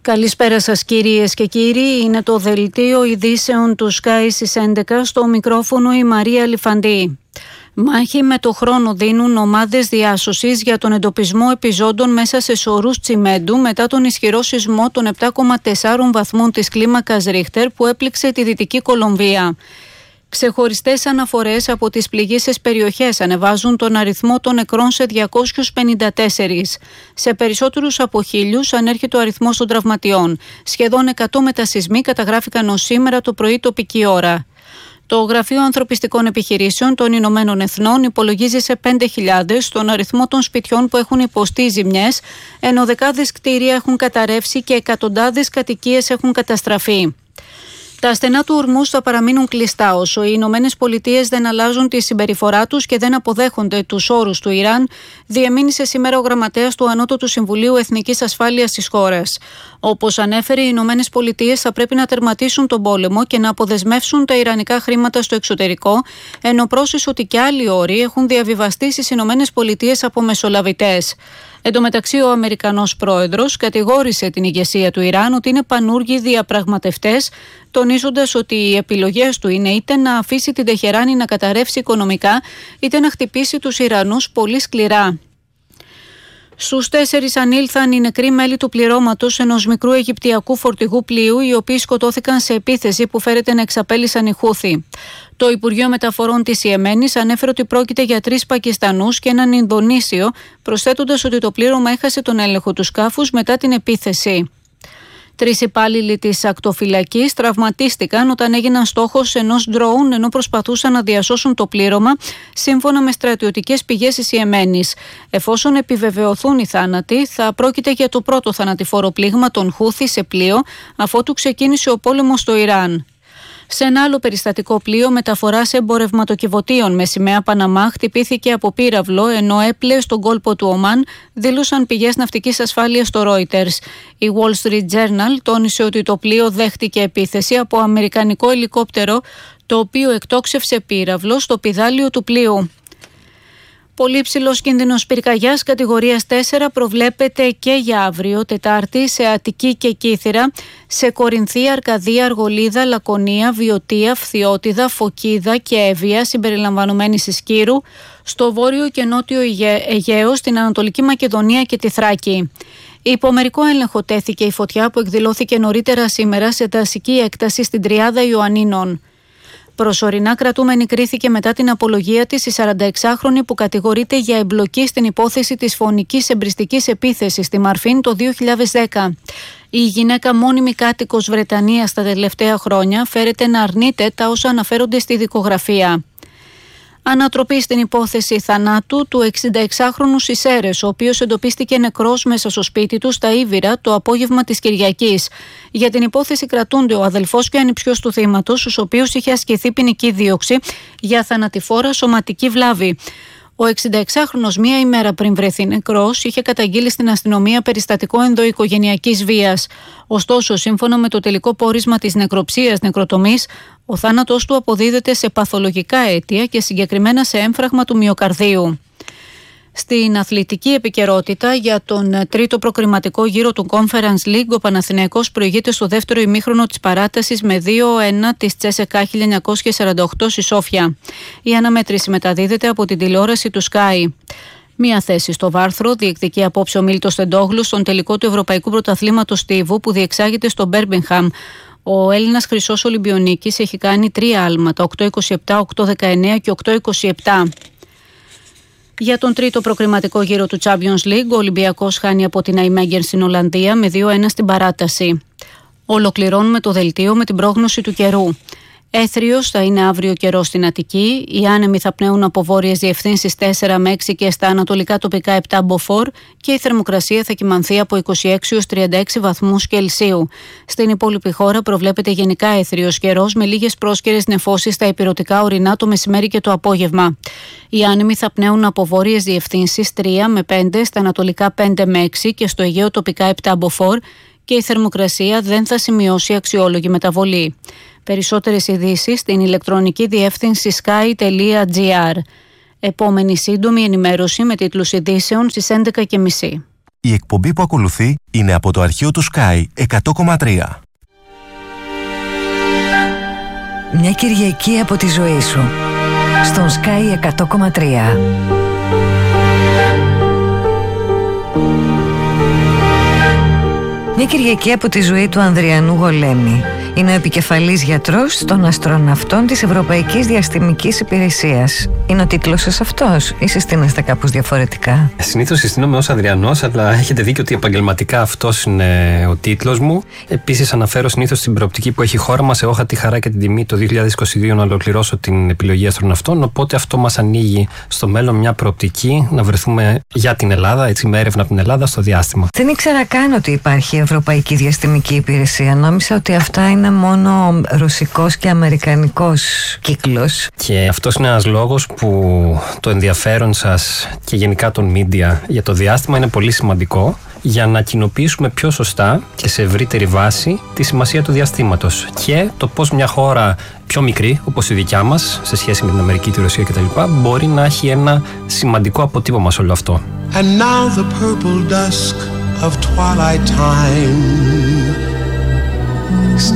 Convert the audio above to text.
Καλησπέρα σας κυρίες και κύριοι, είναι το δελτίο ειδήσεων του Sky στις 11, στο μικρόφωνο η Μαρία Λιφαντή. Μάχη με το χρόνο δίνουν ομάδες διάσωσης για τον εντοπισμό επιζώντων μέσα σε σωρούς τσιμέντου μετά τον ισχυρό σεισμό των 7,4 βαθμών της κλίμακας Ρίχτερ που έπληξε τη Δυτική Κολομβία. Ξεχωριστές αναφορές από τις πληγείσες περιοχές ανεβάζουν τον αριθμό των νεκρών σε 254. Σε περισσότερους από 1.000 ανέρχεται ο αριθμός των τραυματιών. Σχεδόν 100 μετασεισμοί καταγράφηκαν ως σήμερα το πρωί τοπική ώρα. Το Γραφείο Ανθρωπιστικών Επιχειρήσεων των Ηνωμένων Εθνών υπολογίζει σε 5.000 τον αριθμό των σπιτιών που έχουν υποστεί ζημιές, ενώ δεκάδες κτίρια έχουν καταρρεύσει και εκατοντάδες κατοικίες έχουν καταστραφεί. Τα στενά του Ορμούζ θα παραμείνουν κλειστά όσο οι Ηνωμένες Πολιτείες δεν αλλάζουν τη συμπεριφορά τους και δεν αποδέχονται τους όρους του Ιράν, διεμήνυσε σήμερα ο γραμματέας του Ανώτατου Συμβουλίου Εθνικής Ασφάλειας της χώρας. Όπως ανέφερε, οι Ηνωμένες Πολιτείες θα πρέπει να τερματίσουν τον πόλεμο και να αποδεσμεύσουν τα ιρανικά χρήματα στο εξωτερικό, ενώ πρόσθεσε ότι και άλλοι όροι έχουν διαβιβαστεί στις Ηνωμένες Πολιτείες από μεσολαβητές. Εν τω μεταξύ, ο Αμερικανός πρόεδρος κατηγόρησε την ηγεσία του Ιράν ότι είναι πανούργοι διαπραγματευτές, τονίζοντας ότι οι επιλογές του είναι είτε να αφήσει την Τεχεράνη να καταρρεύσει οικονομικά, είτε να χτυπήσει τους Ιρανούς πολύ σκληρά. Στους 4 ανήλθαν οι νεκροί μέλη του πληρώματος ενός μικρού αιγυπτιακού φορτηγού πλοίου, οι οποίοι σκοτώθηκαν σε επίθεση που φέρεται να εξαπέλυσαν οι Χούθι. Το Υπουργείο Μεταφορών της Ιεμένης ανέφερε ότι πρόκειται για 3 Πακιστανούς και έναν Ινδονήσιο, προσθέτοντας ότι το πλήρωμα έχασε τον έλεγχο του σκάφους μετά την επίθεση. 3 υπάλληλοι της ακτοφυλακής τραυματίστηκαν όταν έγιναν στόχος ενός ντρόουν ενώ προσπαθούσαν να διασώσουν το πλήρωμα, σύμφωνα με στρατιωτικές πηγές της Ιεμένης. Εφόσον επιβεβαιωθούν οι θάνατοι, θα πρόκειται για το πρώτο θανατηφόρο πλήγμα των Χούθι σε πλοίο, αφότου ξεκίνησε ο πόλεμος στο Ιράν. Σε ένα άλλο περιστατικό, πλοίο μεταφοράς εμπορευματοκιβωτίων με σημαία Παναμά χτυπήθηκε από πύραυλο ενώ έπλεε στον κόλπο του Ομάν, δήλωσαν πηγές ναυτικής ασφάλειας στο Reuters. Η Wall Street Journal τόνισε ότι το πλοίο δέχτηκε επίθεση από αμερικανικό ελικόπτερο, το οποίο εκτόξευσε πύραυλο στο πηδάλιο του πλοίου. Πολύ ψηλός κίνδυνος πυρκαγιάς κατηγορίας 4 προβλέπεται και για αύριο Τετάρτη σε Αττική και Κύθυρα, σε Κορινθία, Αρκαδία, Αργολίδα, Λακωνία, Βιωτία, Φθιώτιδα, Φωκίδα και Εύβοια συμπεριλαμβανομένης Ισκύρου, στο βόρειο και νότιο Αιγαίο, στην Ανατολική Μακεδονία και τη Θράκη. Υπό μερικό έλεγχο τέθηκε η φωτιά που εκδηλώθηκε νωρίτερα σήμερα σε δασική έκταση στην Τριάδα Ιωαννίνων. Προσωρινά κρατούμενη κρίθηκε μετά την απολογία της η 46χρονη που κατηγορείται για εμπλοκή στην υπόθεση της φωνικής εμπριστικής επίθεσης στη Μαρφίν το 2010. Η γυναίκα, μόνιμη κάτοικος Βρετανίας τα τελευταία χρόνια, φέρεται να αρνείται τα όσα αναφέρονται στη δικογραφία. Ανατροπή στην υπόθεση θανάτου του 66χρονου Σισέρες, ο οποίος εντοπίστηκε νεκρός μέσα στο σπίτι του στα Ήβυρα το απόγευμα της Κυριακής. Για την υπόθεση κρατούνται ο αδελφός και ανιψιός του θύματος, στους οποίους είχε ασκηθεί ποινική δίωξη για θανατηφόρα σωματική βλάβη. Ο 66χρονος μία ημέρα πριν βρεθεί νεκρός είχε καταγγείλει στην αστυνομία περιστατικό ενδοοικογενειακής βίας. Ωστόσο, σύμφωνα με το τελικό πόρισμα της νεκροψίας νεκροτομής, ο θάνατος του αποδίδεται σε παθολογικά αίτια και συγκεκριμένα σε έμφραγμα του μυοκαρδίου. Στην αθλητική επικαιρότητα, για τον τρίτο προκριματικό γύρο του Conference League, ο Παναθηναϊκός προηγείται στο δεύτερο ημίχρονο της παράτασης με 2-1 της Τσέσεκα 1948 στη Σόφια. Η αναμέτρηση μεταδίδεται από την τηλεόραση του Sky. Μία θέση στο βάρθρο διεκδικεί απόψε ο Μίλτος Τεντόγλου στον τελικό του Ευρωπαϊκού Πρωταθλήματος Στίβου που διεξάγεται στο Μπέρμιγχαμ. Ο Έλληνας χρυσός Ολυμπιονίκης έχει κάνει 3 άλματα, 8-27, 8-19 και 8-27. Για τον τρίτο προκριματικό γύρο του Champions League, ο Ολυμπιακός χάνει από την Αϊμέγερ στην Ολλανδία με 2-1 στην παράταση. Ολοκληρώνουμε το δελτίο με την πρόγνωση του καιρού. Έθριος θα είναι αύριο καιρό στην Αττική. Οι άνεμοι θα πνέουν από βόρειες διευθύνσεις 4 με 6 και στα ανατολικά τοπικά 7 μποφόρ και η θερμοκρασία θα κυμανθεί από 26 έως 36 βαθμούς Κελσίου. Στην υπόλοιπη χώρα προβλέπεται γενικά έθριος καιρός με λίγες πρόσκαιρες νεφώσεις στα ηπειρωτικά ορεινά το μεσημέρι και το απόγευμα. Οι άνεμοι θα πνέουν από βόρειες διευθύνσεις 3 με 5, στα ανατολικά 5 με 6 και στο Αιγαίο τοπικά 7 μποφόρ και η θερμοκρασία δεν θα σημειώσει αξιόλογη μεταβολή. Περισσότερες ειδήσεις στην ηλεκτρονική διεύθυνση sky.gr. Επόμενη σύντομη ενημέρωση με τίτλους ειδήσεων στις 11:30. Η εκπομπή που ακολουθεί είναι από το αρχείο του Sky 100,3. Μια Κυριακή από τη ζωή σου στον Sky 100,3. Μια Κυριακή από τη ζωή του Ανδριανού Γολέμη. Είναι ο επικεφαλής γιατρός των αστροναυτών της Ευρωπαϊκής Διαστημικής Υπηρεσίας. Είναι ο τίτλος σας αυτός ή συστήνεστε κάπως διαφορετικά? Συνήθως συστήνομαι ως Ανδριανός, αλλά έχετε δίκιο ότι επαγγελματικά αυτός είναι ο τίτλος μου. Επίσης αναφέρω συνήθως την προοπτική που έχει η χώρα μας. Εγώ είχα τη χαρά και την τιμή το 2022 να ολοκληρώσω την επιλογή αστροναυτών, οπότε αυτό μας ανοίγει στο μέλλον μια προοπτική να βρεθούμε για την Ελλάδα, έτσι με έρευνα από την Ελλάδα στο διάστημα. Δεν ήξερα καν ότι υπάρχει Ευρωπαϊκή Διαστημική Υπηρεσία. Νόμιζα ότι αυτά είναι μόνο ρωσικός και αμερικανικός κύκλος. Και αυτός είναι ένας λόγος που το ενδιαφέρον σας και γενικά των media για το διάστημα είναι πολύ σημαντικό για να κοινοποιήσουμε πιο σωστά και σε ευρύτερη βάση τη σημασία του διαστήματος και το πώς μια χώρα πιο μικρή όπως η δικιά μας σε σχέση με την Αμερική, τη Ρωσία κτλ. Μπορεί να έχει ένα σημαντικό αποτύπωμα σε όλο αυτό. And now the purple dusk of twilight time